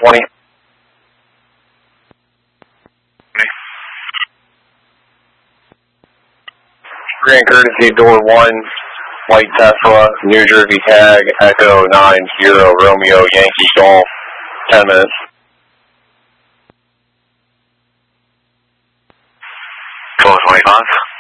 20. Grand courtesy, door 1, White Tesla, New Jersey tag, Echo 90, Romeo, Yankee Golf, 10 minutes. Close 25.